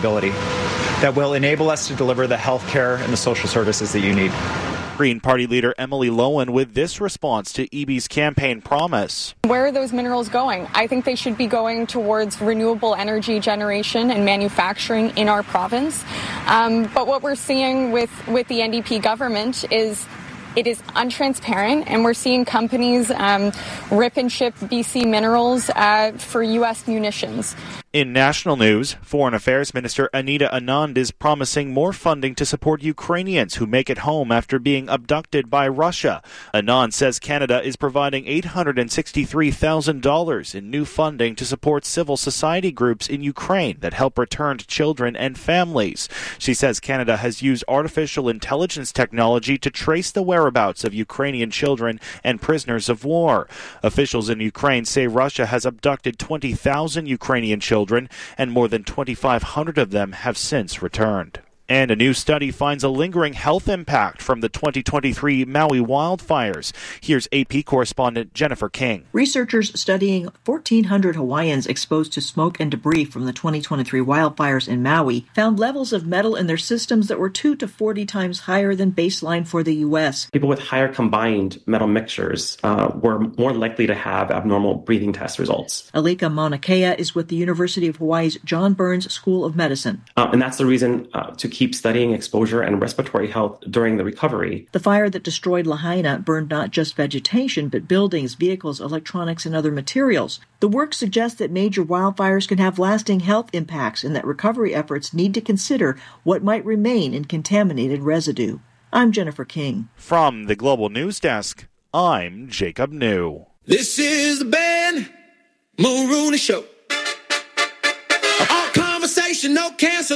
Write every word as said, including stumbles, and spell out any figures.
capability that will enable us to deliver the health care and the social services that you need. Green Party leader Emily Lowen with this response to E B's campaign promise. Where are those minerals going? I think they should be going towards renewable energy generation and manufacturing in our province. Um, but what we're seeing with, with the N D P government is it is untransparent, and we're seeing companies um, rip and ship B C minerals uh, for U S munitions. In national news, Foreign Affairs Minister Anita Anand is promising more funding to support Ukrainians who make it home after being abducted by Russia. Anand says Canada is providing eight hundred sixty-three thousand dollars in new funding to support civil society groups in Ukraine that help returned children and families. She says Canada has used artificial intelligence technology to trace the whereabouts of Ukrainian children and prisoners of war. Officials in Ukraine say Russia has abducted twenty thousand Ukrainian children, and more than twenty-five hundred of them have since returned. And a new study finds a lingering health impact from the twenty twenty-three Maui wildfires. Here's A P correspondent Jennifer King. Researchers studying fourteen hundred Hawaiians exposed to smoke and debris from the twenty twenty-three wildfires in Maui found levels of metal in their systems that were two to forty times higher than baseline for the U S. People with higher combined metal mixtures uh, were more likely to have abnormal breathing test results. Alika Mauna Kea is with the University of Hawaii's John Burns School of Medicine. Uh, and that's the reason uh, to keep studying exposure and respiratory health during the recovery. The fire that destroyed Lahaina burned not just vegetation, but buildings, vehicles, electronics, and other materials. The work suggests that major wildfires can have lasting health impacts and that recovery efforts need to consider what might remain in contaminated residue. I'm Jennifer King. From the Global News Desk, I'm Jacob New. This is the Ben Mulrooney Show. All conversation, no cancel.